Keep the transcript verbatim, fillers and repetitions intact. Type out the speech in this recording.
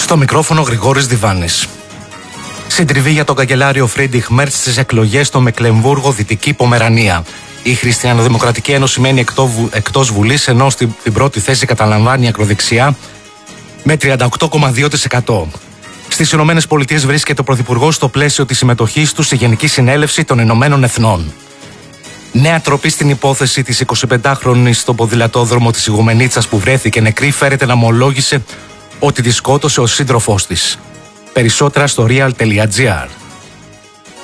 Στο μικρόφωνο Γρηγόρης Διβάνης. Συντριβή για τον καγκελάριο Φρίντριχ Μέρτς στις εκλογές στο Μεκλεμβούργο, Δυτική Πομερανία. Η Χριστιανοδημοκρατική Ένωση μένει εκτός Βουλής, ενώ στην πρώτη θέση καταλαμβάνει η ακροδεξιά με τριάντα οκτώ κόμμα δύο τοις εκατό. Στις Ηνωμένες Πολιτείες βρίσκεται ο Πρωθυπουργός στο πλαίσιο της συμμετοχής του στη Γενική Συνέλευση των Ηνωμένων Εθνών. Νέα τροπή στην υπόθεση της εικοσιπεντάχρονης στο ποδηλατόδρομο της Ιγουμενίτσας που βρέθηκε νεκρή φέρεται να ομολόγησε ότι τη σκότωσε ο σύντροφός της. Περισσότερα στο real τελεία gr.